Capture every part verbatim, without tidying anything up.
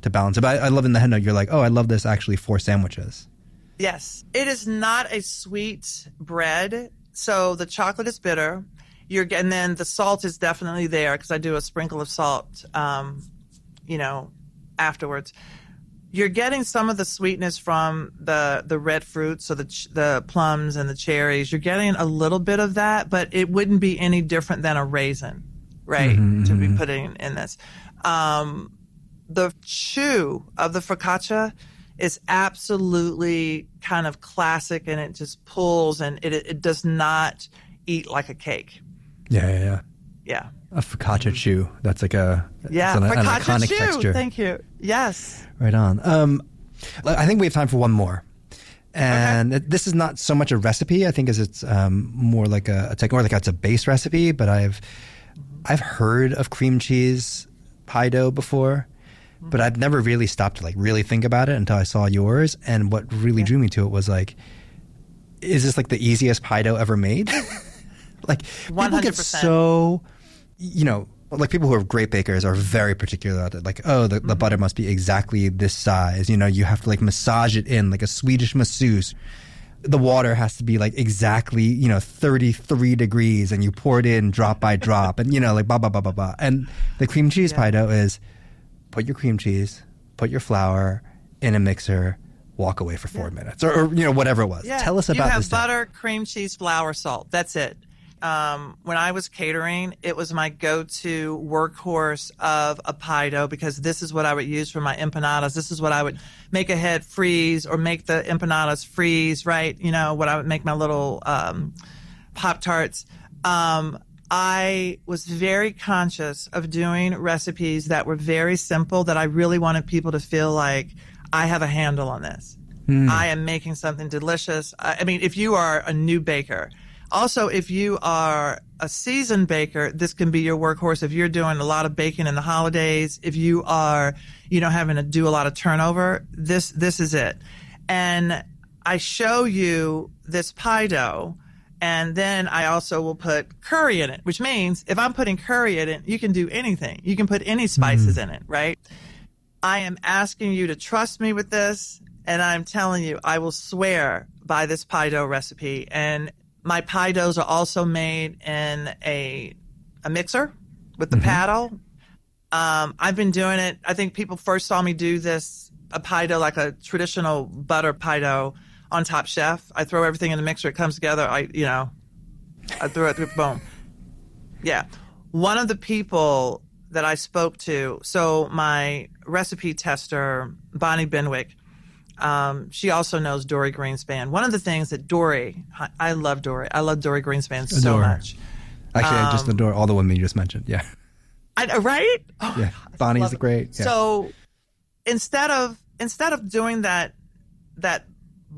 to balance it. But I, I love in the head note, you're like, oh, I love this actually for sandwiches. Yes. It is not a sweet bread. So the chocolate is bitter. You're, and then the salt is definitely there because I do a sprinkle of salt, um, you know, afterwards. You're getting some of the sweetness from the, the red fruit, so the ch- the plums and the cherries. You're getting a little bit of that, but it wouldn't be any different than a raisin, right, mm-hmm. to be putting in this. Um, the chew of the focaccia is absolutely kind of classic, and it just pulls, and it it does not eat like a cake. Yeah, yeah, yeah. Yeah. A focaccia chew. That's like a yeah, an, an focaccia iconic chew. texture. Thank you. Yes. Right on. Um, I think we have time for one more. And okay. This is not so much a recipe, I think, as it's um, more like a, a tech, or like it's a base recipe. But I've I've heard of cream cheese pie dough before, mm-hmm. but I've never really stopped to like really think about it until I saw yours. And what really yeah. drew me to it was like, is this like the easiest pie dough ever made? Like one hundred percent. People get so, you know, like people who are great bakers are very particular about it. Like, oh, the, the mm-hmm. butter must be exactly this size. You know, you have to like massage it in like a Swedish masseuse. The water has to be like exactly, you know, thirty-three degrees, and you pour it in drop by drop, and you know, like blah, blah, blah, blah, blah. And the cream cheese yeah. pie dough is put your cream cheese, put your flour in a mixer, walk away for four yeah. minutes or, or, you know, whatever it was. Yeah. Tell us about you have this. butter, time. cream cheese, flour, salt. That's it. Um, when I was catering, it was my go-to workhorse of a pie dough because this is what I would use for my empanadas. This is what I would make a head freeze or make the empanadas freeze, right? You know, what I would make my little um, Pop-Tarts. Um, I was very conscious of doing recipes that were very simple, that I really wanted people to feel like I have a handle on this. Mm. I am making something delicious. I, I mean, if you are a new baker, also, if you are a seasoned baker, this can be your workhorse. If you're doing a lot of baking in the holidays, if you are, you know, having to do a lot of turnover, this this is it. And I show you this pie dough, and then I also will put curry in it, which means if I'm putting curry in it, you can do anything. You can put any spices mm. in it, right? I am asking you to trust me with this, and I'm telling you, I will swear by this pie dough recipe. And my pie doughs are also made in a a mixer with the mm-hmm. paddle. Um, I've been doing it. I think people first saw me do this, a pie dough, like a traditional butter pie dough on Top Chef. I throw everything in the mixer. It comes together. I, you know, I throw it, boom. Yeah. One of the people that I spoke to, so my recipe tester, Bonnie Benwick, Um, she also knows Dory Greenspan. One of the things that Dory, I, I love Dory. I love Dory Greenspan so adore. much. Actually, um, I just adore all the women you just mentioned. Yeah. I, right? Oh, yeah. Bonnie's great. Yeah. So instead of instead of doing that that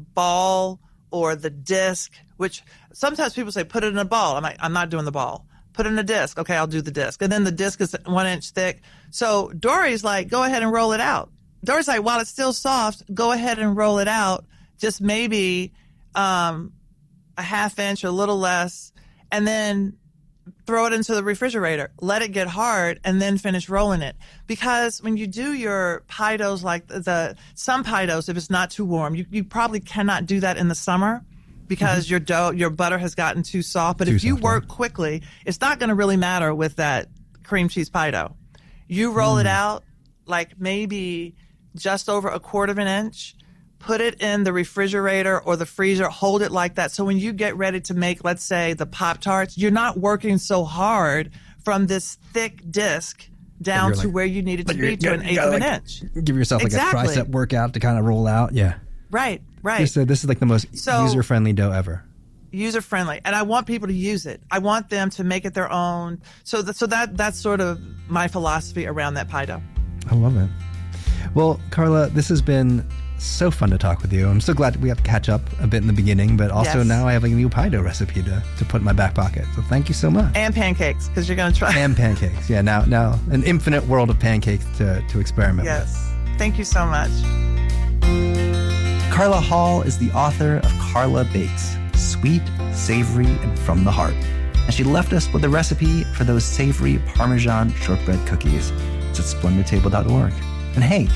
ball or the disc, which sometimes people say put it in a ball. I'm like, I'm not doing the ball. Put it in a disc. Okay, I'll do the disc. And then the disc is one inch thick. So Dory's like, go ahead and roll it out. Dory's like, while it's still soft, go ahead and roll it out, just maybe um, a half inch or a little less, and then throw it into the refrigerator. Let it get hard, and then finish rolling it. Because when you do your pie doughs, like the, the some pie doughs, if it's not too warm, you, you probably cannot do that in the summer because mm-hmm. your dough, your butter has gotten too soft. But too if you soft, work yeah. quickly, it's not going to really matter with that cream cheese pie dough. You roll mm. it out like maybe just over a quarter of an inch, put it in the refrigerator or the freezer, hold it like that. So when you get ready to make, let's say, the Pop-Tarts, you're not working so hard from this thick disc down to like, where you need it to be to an eighth of an like, inch. Give yourself like exactly. a tricep workout to kind of roll out. Yeah. Right, right. This, uh, this is like the most so, user-friendly dough ever. User-friendly. And I want people to use it. I want them to make it their own. So, th- so that that's sort of my philosophy around that pie dough. I love it. Well, Carla, this has been so fun to talk with you. I'm so glad we have to catch up a bit in the beginning, but also yes. now I have like a new pie dough recipe to, to put in my back pocket. So thank you so much. And pancakes, because you're going to try. And pancakes. Yeah, now now an infinite world of pancakes to, to experiment yes. with. Yes. Thank you so much. Carla Hall is the author of Carla Bakes, Sweet, Savory, and From the Heart. And she left us with a recipe for those savory Parmesan shortbread cookies. It's at splendid table dot org. And hey,